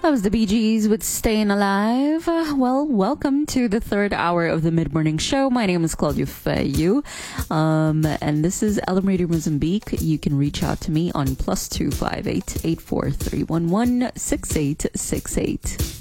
That was the Bee Gees with Staying Alive. Well, welcome to the third hour of the Mid-Morning Show. My name is Claudia Feyu, and this is LM Radio Mozambique. You can reach out to me on +258 84311 6868.